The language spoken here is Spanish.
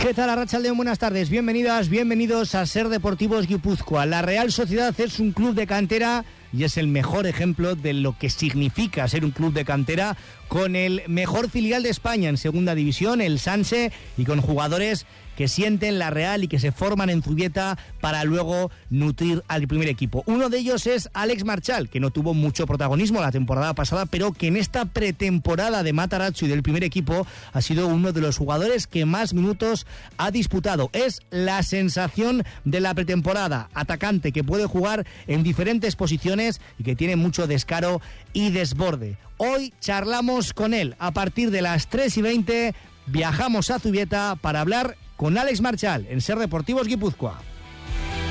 ¿Qué tal, Arratsaldeon? Buenas tardes, bienvenidas, bienvenidos a Ser Deportivos Guipúzcoa. La Real Sociedad es un club de cantera y es el mejor ejemplo de lo que significa ser un club de cantera, con el mejor filial de España en segunda división, el Sanse, y con jugadores que sienten la Real y que se forman en Zubieta para luego nutrir al primer equipo. Uno de ellos es Alex Marchal, que no tuvo mucho protagonismo la temporada pasada, pero que en esta pretemporada de Matarazzo y del primer equipo ha sido uno de los jugadores que más minutos ha disputado. Es la sensación de la pretemporada, atacante que puede jugar en diferentes posiciones y que tiene mucho descaro y desborde. Hoy charlamos con él. A partir de las 3:20 viajamos a Zubieta para hablar con Alex Marchal en Ser Deportivos Guipúzcoa.